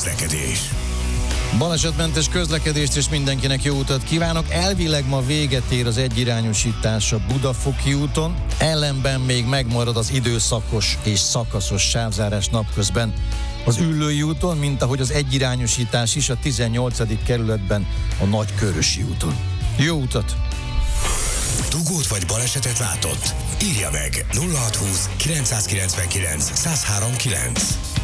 közlekedés. Balesetmentes közlekedést és mindenkinek jó utat kívánok. Elvileg ma véget ér az egyirányosítás a Budafoki úton, ellenben még megmarad az időszakos és szakaszos sávzárás napközben az Üllői úton, mint ahogy az egyirányosítás is a 18. kerületben a Nagykörösi úton. Jó utat! Dugót vagy balesetet látott? Írja meg 0620 999 1039.